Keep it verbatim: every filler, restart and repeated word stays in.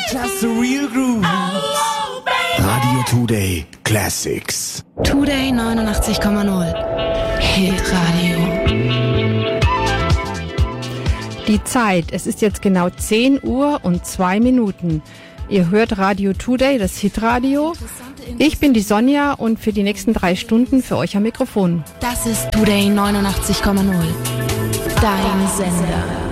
Just the real grooves. Radio Today Classics. Today neunundachtzig Komma null. Hitradio. Die Zeit, es ist jetzt genau zehn Uhr und zwei Minuten. Ihr hört Radio Today, das Hitradio. Ich bin die Sonja und für die nächsten drei Stunden für euch am Mikrofon. Das ist Today neunundachtzig Komma null. Dein Sender.